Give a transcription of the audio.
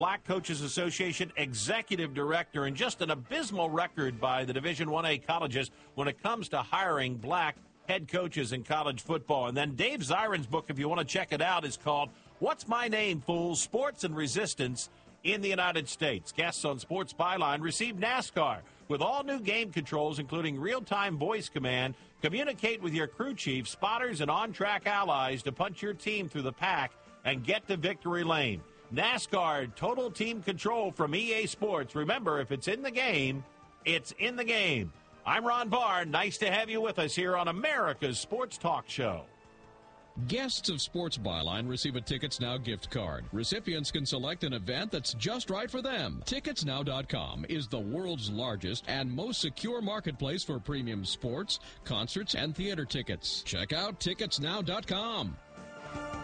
Black Coaches Association executive director, and just an abysmal record by the Division 1A colleges when it comes to hiring black head coaches in college football. And then Dave Zirin's book, if you want to check it out, is called What's My Name, Fools? Sports and Resistance in the United States. Guests on Sports Byline receive NASCAR with all new game controls, including real-time voice command. Communicate with your crew chief, spotters, and on-track allies to punch your team through the pack and get to victory lane. NASCAR Total Team Control from EA Sports. Remember, if it's in the game, it's in the game. I'm Ron Barr. Nice to have you with us here on America's Sports Talk Show. Guests of Sports Byline receive a Tickets Now gift card. Recipients can select an event that's just right for them. TicketsNow.com is the world's largest and most secure marketplace for premium sports, concerts, and theater tickets. Check out TicketsNow.com.